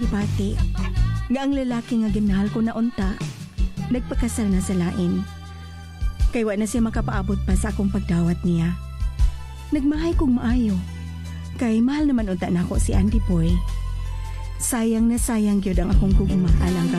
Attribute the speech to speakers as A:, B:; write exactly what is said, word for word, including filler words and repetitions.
A: pati nga ang lalaki nga ginahal ko na unta nagpakasal na sa lain. Kay wa na siya makapaabot pa sa akong pagdawat niya. Nagmahay kong maayo. Kay mahal naman unta na ako si Andy Boy. Sayang na sayang gyud ang akong gugma alang